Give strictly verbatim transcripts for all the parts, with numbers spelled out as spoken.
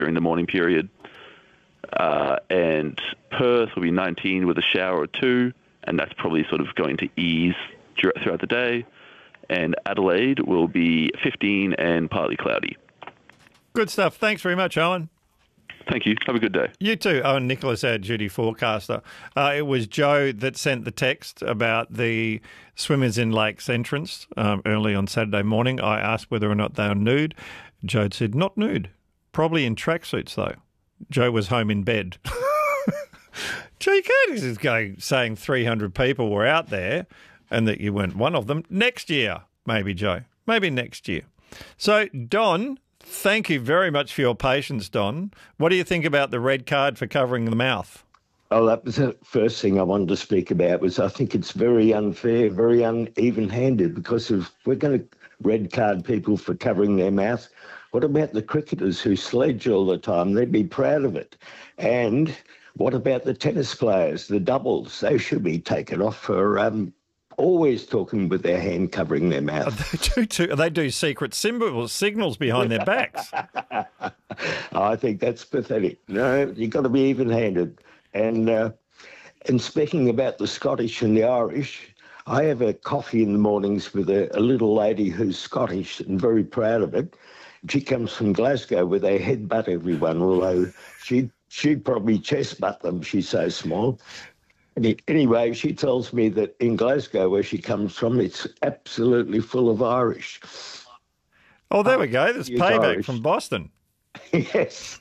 during the morning period. Uh, and Perth will be nineteen with a shower or two, and that's probably sort of going to ease throughout the day. And Adelaide will be fifteen and partly cloudy. Good stuff. Thanks very much, Owen. Thank you. Have a good day. You too. Owen Nicholas, our duty forecaster. Uh, it was Joe that sent the text about the Swimmers in Lakes entrance um, early on Saturday morning. I asked whether or not they were nude. Joe said not nude. Probably in tracksuits, though. Joe was home in bed. Joe, you can't just go saying three hundred people were out there and that you weren't one of them. Next year, maybe, Joe. Maybe next year. So, Don, thank you very much for your patience, Don. What do you think about the red card for covering the mouth? Oh, that was the first thing I wanted to speak about. Was I think it's very unfair, very uneven-handed, because if we're going to red card people for covering their mouth, what about the cricketers who sledge all the time? They'd be proud of it. And what about the tennis players, the doubles? They should be taken off for um, always talking with their hand covering their mouth. They do, too. They do secret symbols, signals behind their backs. I think that's pathetic. No, you've got to be even-handed. And, uh, and speaking about the Scottish and the Irish, I have a coffee in the mornings with a, a little lady who's Scottish and very proud of it. She comes from Glasgow where they headbutt everyone, although she'd, she'd probably chest butt them, she's so small. Any, anyway, she tells me that in Glasgow, where she comes from, it's absolutely full of Irish. Oh, there we go. There's payback Irish. from Boston. Yes.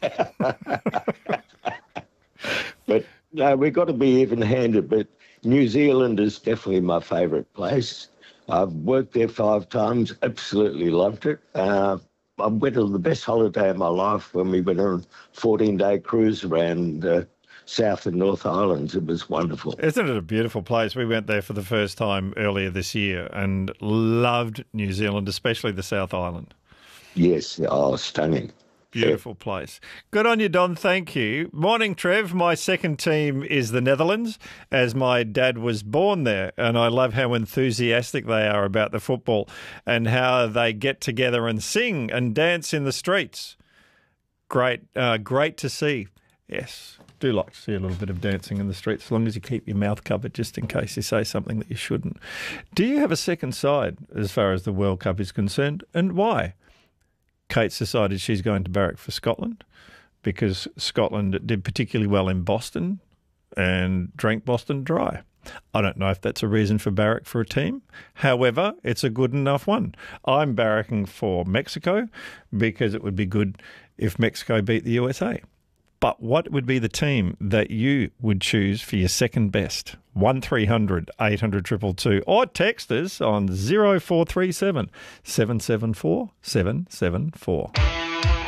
But no, we've got to be even-handed. But New Zealand is definitely my favourite place. I've worked there five times, absolutely loved it. Uh, I went on the best holiday of my life when we went on a fourteen-day cruise around uh, South and North Islands. It was wonderful. Isn't it a beautiful place? We went there for the first time earlier this year and loved New Zealand, especially the South Island. Yes, oh, stunning. Beautiful place. Good on you, Don. Thank you. Morning, Trev. My second team is the Netherlands, as my dad was born there, and I love how enthusiastic they are about the football and how they get together and sing and dance in the streets. Great, uh, great to see. Yes, do like to see a little bit of dancing in the streets, as long as you keep your mouth covered, just in case you say something that you shouldn't. Do you have a second side as far as the World Cup is concerned, and why? Kate's decided she's going to barrack for Scotland because Scotland did particularly well in Boston and drank Boston dry. I don't know if that's a reason for barrack for a team. However, it's a good enough one. I'm barracking for Mexico because it would be good if Mexico beat the U S A. But what would be the team that you would choose for your second best? one three hundred eight hundred two two two or text us on zero four three seven seven seven four seven seven four.